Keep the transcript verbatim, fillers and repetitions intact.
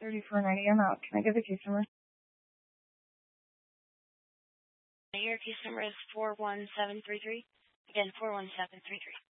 thirty-four ninety. I'm out. Can I get the case number? Your case number is four one seven three three. Again, four one seven three three.